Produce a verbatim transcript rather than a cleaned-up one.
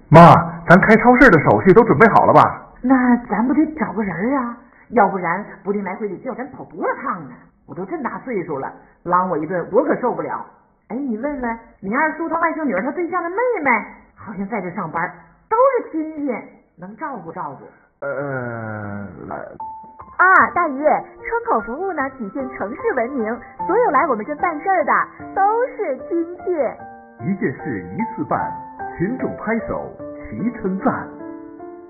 妈，咱开超市的手续都准备好了吧？ 那咱不得找个人啊，要不然不定来回得叫咱跑多少趟呢。我都这么大岁数了，狼我一顿我可受不了。哎，你问问你二叔他外甥女儿他对象的妹妹，好像在这上班，都是亲戚，能照顾照顾。 呃，来。 啊，大姨，窗口服务呢体现城市文明，所有来我们这办事儿的都是亲戚。 一件事一次办，群众拍手齐称赞。